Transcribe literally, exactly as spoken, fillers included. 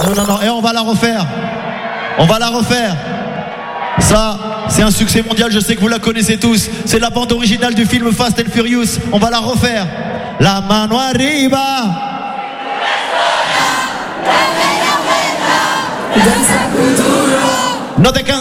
non, non, non. Et on va la refaire. On va la refaire. Ça, c'est un succès mondial, je sais que vous la connaissez tous. C'est la bande originale du film Fast and Furious. On va la refaire. La mano arriba. No te canses.